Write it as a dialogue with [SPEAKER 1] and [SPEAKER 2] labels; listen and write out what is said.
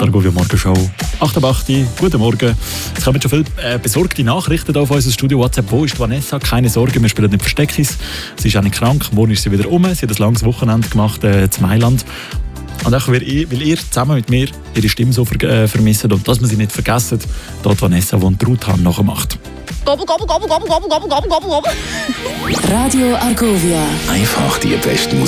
[SPEAKER 1] Argovia Morgenshow. 8.08 Uhr, guten Morgen. Es kommen schon viele besorgte Nachrichten hier auf unser Studio WhatsApp. Wo ist Vanessa? Keine Sorge, wir spielen nicht Versteckis. Sie ist auch nicht krank, morgen ist sie wieder rum. Sie hat ein langes Wochenende gemacht in Mailand. Und auch weil ihr zusammen mit mir ihre Stimme so vermisst und dass wir sie nicht vergessen, dort Vanessa, die Truthahn nachmacht.
[SPEAKER 2] Gobel, gobel, gobel, gobel, gobel, gobel, gobel, gobel.
[SPEAKER 3] Radio Argovia.
[SPEAKER 4] Einfach die beste Musik.